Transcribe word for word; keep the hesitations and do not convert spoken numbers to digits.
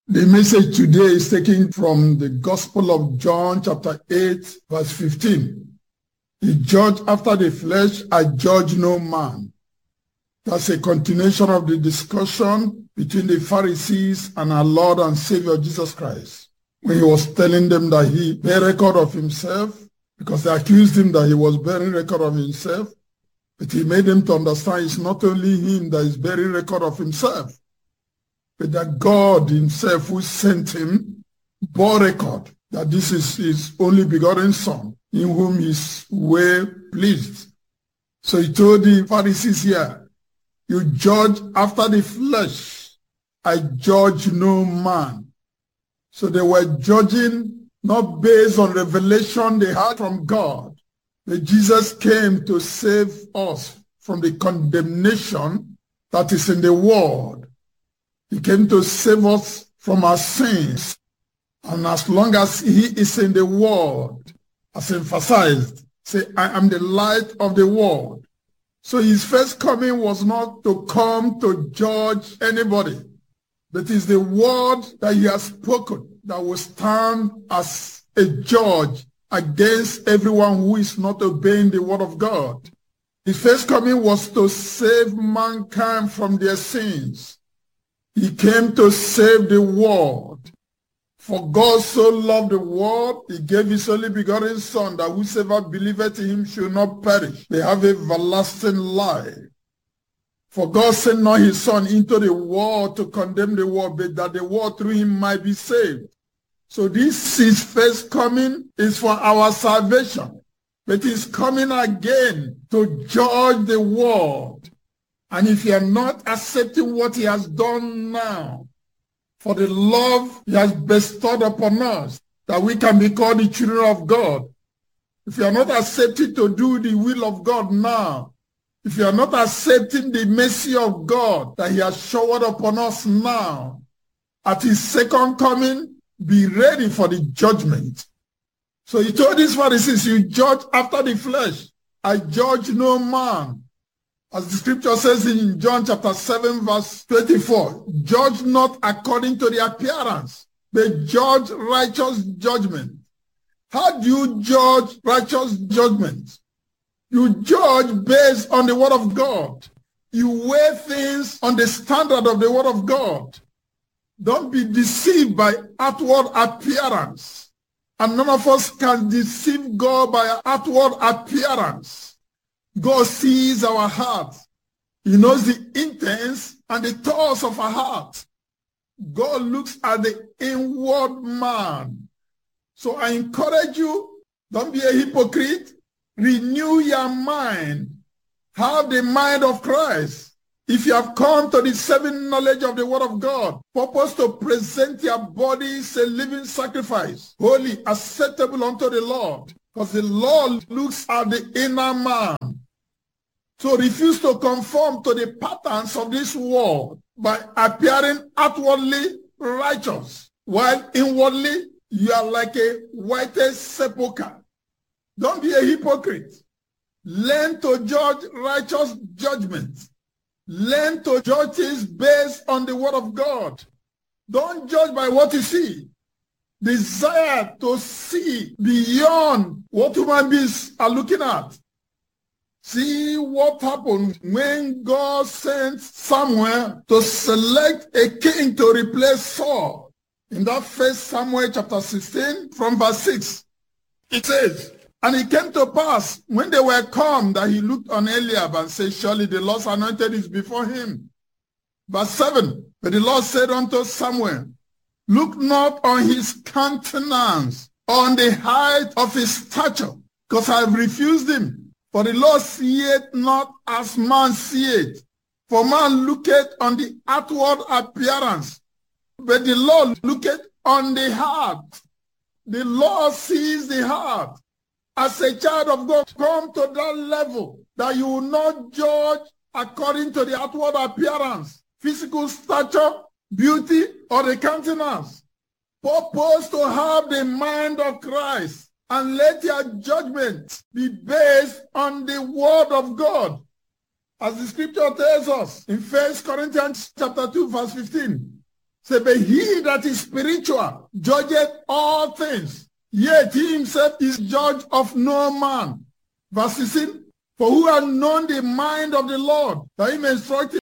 The message today is taken from the Gospel of John, chapter eight, verse fifteen. The judge after the flesh, I judge no man. That's a continuation of the discussion between the Pharisees and our Lord and Savior Jesus Christ, when he was telling them that he bear record of himself, because they accused him that he was bearing record of himself. But he made them to understand it's not only him that is bearing record of himself, but that God himself who sent him bore record that this is his only begotten Son, in whom he is well pleased. So he told the Pharisees here, you judge after the flesh, I judge no man. So they were judging not based on revelation they had from God, but Jesus came to save us from the condemnation that is in the world. He came to save us from our sins. And as long as he is in the world, as emphasized, say, I am the light of the world. So his first coming was not to come to judge anybody, but it's the word that he has spoken that will stand as a judge against everyone who is not obeying the word of God. His first coming was to save mankind from their sins. He came to save the world. For God so loved the world, he gave his only begotten Son, that whosoever believeth in him should not perish, they have everlasting life. For God sent not his Son into the world to condemn the world, but that the world through him might be saved. So this his first coming is for our salvation, but he's coming again to judge the world. And if you are not accepting what he has done now, for the love he has bestowed upon us, that we can be called the children of God, if you are not accepting to do the will of God now, if you are not accepting the mercy of God that he has showered upon us now, at his second coming, be ready for the judgment. So he told these Pharisees, you judge after the flesh. I judge no man. As the scripture says in John chapter seven, verse twenty-four, judge not according to the appearance, but judge righteous judgment. How do you judge righteous judgment? You judge based on the word of God. You weigh things on the standard of the word of God. Don't be deceived by outward appearance. And none of us can deceive God by outward appearance. God sees our hearts. He knows the intents and the thoughts of our heart. God looks at the inward man. So I encourage you, don't be a hypocrite. Renew your mind. Have the mind of Christ. If you have come to the saving knowledge of the word of God, purpose to present your bodies a living sacrifice, holy, acceptable unto the Lord. Because the Lord looks at the inner man. So refuse to conform to the patterns of this world by appearing outwardly righteous, while inwardly you are like a whited sepulchre. Don't be a hypocrite. Learn to judge righteous judgment. Learn to judge things based on the word of God. Don't judge by what you see. Desire to see beyond what human beings are looking at. See what happened when God sent Samuel to select a king to replace Saul. In that first Samuel chapter sixteen from verse six, it says, and it came to pass when they were come that he looked on Eliab and said, surely the Lord's anointed is before him. Verse seven, but the Lord said unto Samuel, look not on his countenance, on the height of his stature, because I have refused him. For the Lord seeth not as man seeth. For man looketh on the outward appearance, but the Lord looketh on the heart. The Lord sees the heart. As a child of God, come to that level that you will not judge according to the outward appearance, physical stature, beauty, or the countenance. Purpose to have the mind of Christ. And let your judgment be based on the word of God. As the scripture tells us in First Corinthians chapter two, verse fifteen, Say, but he that is spiritual judgeth all things, yet he himself is judge of no man. Verse sixteen, for who hath known the mind of the Lord, that he may instruct